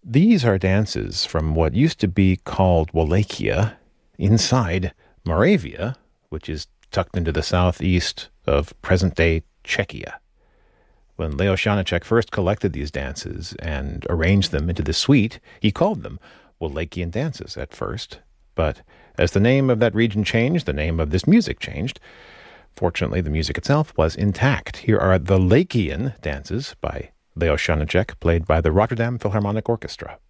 These are dances from what used to be called Wallachia inside Moravia, which is tucked into the southeast of present-day Czechia. When Leos Janáček first collected these dances and arranged them into the suite, he called them Wallachian dances at first. But as the name of that region changed, the name of this music changed. Fortunately, the music itself was intact. Here are the Lachian dances by Leos Janáček, played by the Rotterdam Philharmonic Orchestra.